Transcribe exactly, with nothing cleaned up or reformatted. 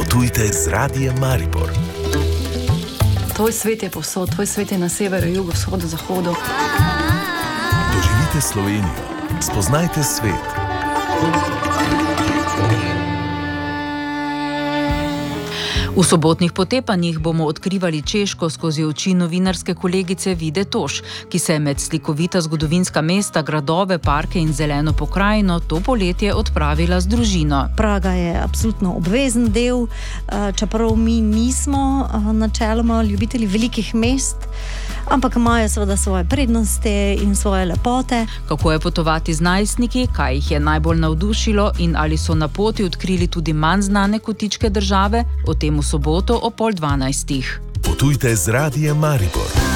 Potujte z Radiem Maribor. Tvoj svet je povsod, tvoj svet je na severu, jugu, vzhodu, zahodu. Doživite Slovenijo, spoznajte svet. V sobotnih potepanjih bomo odkrivali Češko skozi oči novinarske kolegice Vide Toš, ki se je med slikovita zgodovinska mesta, gradove, parke in zeleno pokrajino to poletje odpravila z družino. Praga je absolutno obvezen del, čeprav mi nismo načeloma ljubitelji velikih mest, ampak imajo seveda svoje prednosti in svoje lepote. Kako je potovati z najstniki, kaj jih je najbolj navdušilo in ali so na poti odkrili tudi manj znane kotičke države, o tem v soboto o pol dvanajstih. Potujte z Radiem Maribor.